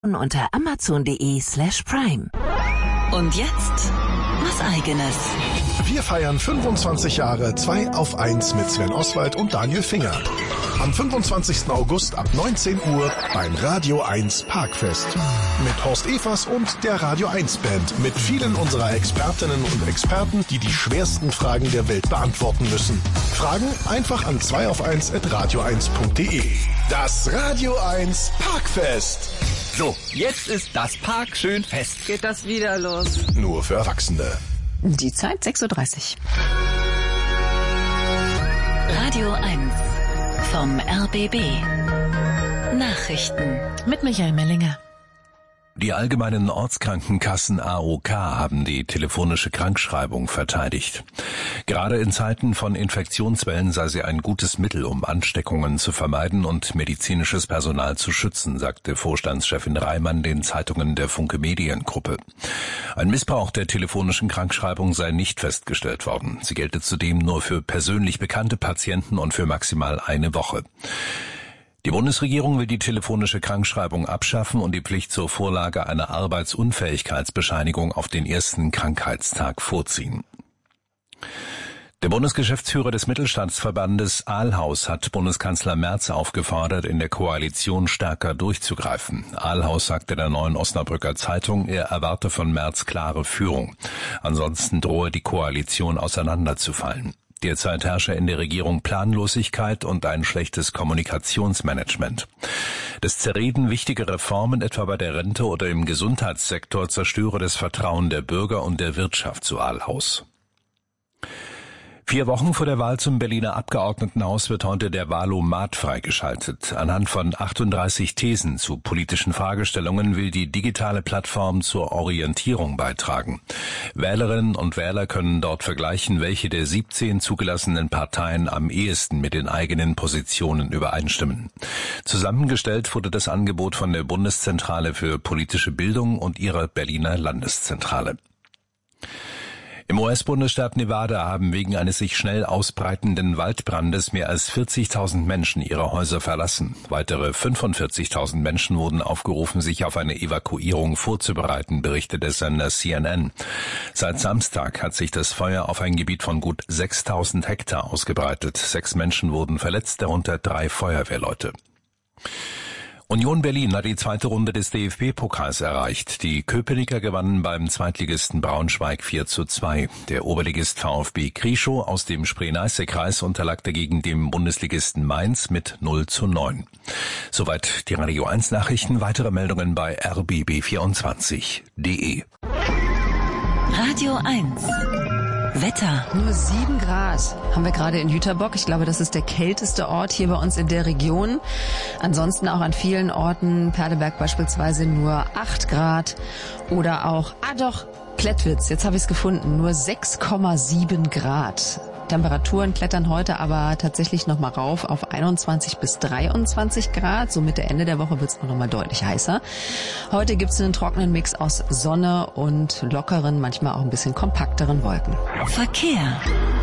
unter amazon.de/prime. Und jetzt was Eigenes. Wir feiern 25 Jahre 2 auf 1 mit Sven Oswald und Daniel Finger. Am 25. August ab 19 Uhr beim Radio 1 Parkfest. Mit Horst Evers und der Radio 1 Band. Mit vielen unserer Expertinnen und Experten, die die schwersten Fragen der Welt beantworten müssen. Fragen einfach an 2auf1@radio1.de. Das Radio 1 Parkfest. So, jetzt ist das Park schön fest. Geht das wieder los? Nur für Erwachsene. Die Zeit 6:30 Uhr. Radio 1 vom RBB. Nachrichten Mit Michael Mellinger. Die allgemeinen Ortskrankenkassen AOK haben die telefonische Krankschreibung verteidigt. Gerade in Zeiten von Infektionswellen sei sie ein gutes Mittel, um Ansteckungen zu vermeiden und medizinisches Personal zu schützen, sagte Vorstandschefin Reimann den Zeitungen der Funke Mediengruppe. Ein Missbrauch der telefonischen Krankschreibung sei nicht festgestellt worden. Sie gelte zudem nur für persönlich bekannte Patienten und für maximal eine Woche. Die Bundesregierung will die telefonische Krankschreibung abschaffen und die Pflicht zur Vorlage einer Arbeitsunfähigkeitsbescheinigung auf den ersten Krankheitstag vorziehen. Der Bundesgeschäftsführer des Mittelstandsverbandes Ahlhaus hat Bundeskanzler Merz aufgefordert, in der Koalition stärker durchzugreifen. Ahlhaus sagte der Neuen Osnabrücker Zeitung, er erwarte von Merz klare Führung. Ansonsten drohe die Koalition auseinanderzufallen. Derzeit herrsche in der Regierung Planlosigkeit und ein schlechtes Kommunikationsmanagement. Das Zerreden wichtiger Reformen, etwa bei der Rente oder im Gesundheitssektor, zerstöre das Vertrauen der Bürger und der Wirtschaft, so Ahlhaus. 4 Wochen vor der Wahl zum Berliner Abgeordnetenhaus wird heute der Wahlomat freigeschaltet. Anhand von 38 Thesen zu politischen Fragestellungen will die digitale Plattform zur Orientierung beitragen. Wählerinnen und Wähler können dort vergleichen, welche der 17 zugelassenen Parteien am ehesten mit den eigenen Positionen übereinstimmen. Zusammengestellt wurde das Angebot von der Bundeszentrale für politische Bildung und ihrer Berliner Landeszentrale. Im US-Bundesstaat Nevada haben wegen eines sich schnell ausbreitenden Waldbrandes mehr als 40.000 Menschen ihre Häuser verlassen. Weitere 45.000 Menschen wurden aufgerufen, sich auf eine Evakuierung vorzubereiten, berichtet der Sender CNN. Seit Samstag hat sich das Feuer auf ein Gebiet von gut 6.000 Hektar ausgebreitet. 6 Menschen wurden verletzt, darunter 3 Feuerwehrleute. Union Berlin hat die zweite Runde des DFB-Pokals erreicht. Die Köpenicker gewannen beim Zweitligisten Braunschweig 4:2. Der Oberligist VfB Krieschow aus dem Spree-Neiße-Kreis unterlag dagegen dem Bundesligisten Mainz mit 0:9. Soweit die Radio 1 Nachrichten. Weitere Meldungen bei rbb24.de. Radio 1 Wetter. Nur 7 Grad haben wir gerade in Jüterbock. Ich glaube, das ist der kälteste Ort hier bei uns in der Region. Ansonsten auch an vielen Orten, Perleberg beispielsweise nur 8 Grad oder auch, Klettwitz, jetzt habe ich es gefunden, nur 6,7 Grad. Temperaturen klettern heute aber tatsächlich nochmal rauf auf 21 bis 23 Grad. So Mitte, Ende der Woche wird es noch mal deutlich heißer. Heute gibt es einen trockenen Mix aus Sonne und lockeren, manchmal auch ein bisschen kompakteren Wolken. Verkehr.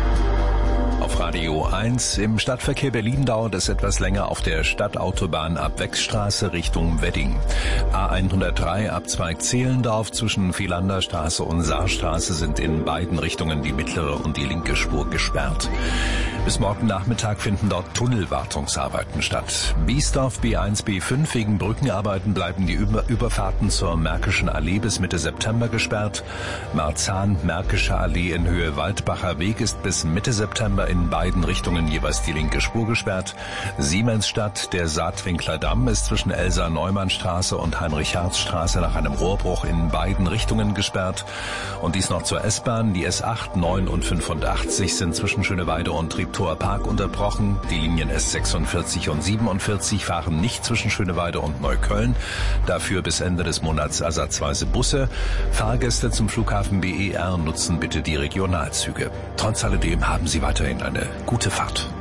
Auf Radio 1 im Stadtverkehr Berlin dauert es etwas länger auf der Stadtautobahn ab Wechsstraße Richtung Wedding. A103 Abzweig Zehlendorf zwischen Vielanderstraße und Saarstraße sind in beiden Richtungen die mittlere und die linke Spur gesperrt. Bis morgen Nachmittag finden dort Tunnelwartungsarbeiten statt. Biesdorf B1, B5 wegen Brückenarbeiten bleiben die Überfahrten zur Märkischen Allee bis Mitte September gesperrt. Marzahn, Märkische Allee in Höhe Waldbacher Weg ist bis Mitte September in beiden Richtungen jeweils die linke Spur gesperrt. Siemensstadt, der Saatwinkler Damm ist zwischen Elsa-Neumann-Straße und Heinrich-Herz-Straße nach einem Rohrbruch in beiden Richtungen gesperrt. Und dies noch zur S-Bahn. Die S8, 9 und 85 sind zwischen Schöneweide und Treptower Park unterbrochen. Die Linien S46 und 47 fahren nicht zwischen Schöneweide und Neukölln. Dafür bis Ende des Monats ersatzweise Busse. Fahrgäste zum Flughafen BER nutzen bitte die Regionalzüge. Trotz alledem haben Sie weiterhin eine gute Fahrt.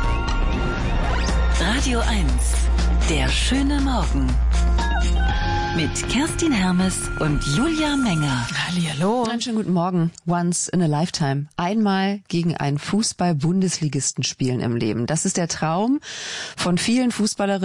Radio 1, der schöne Morgen. Mit Kerstin Hermes und Julia Menger. Hallihallo. Einen schönen guten Morgen. Once in a lifetime. Einmal gegen einen Fußball-Bundesligisten spielen im Leben. Das ist der Traum von vielen Fußballerinnen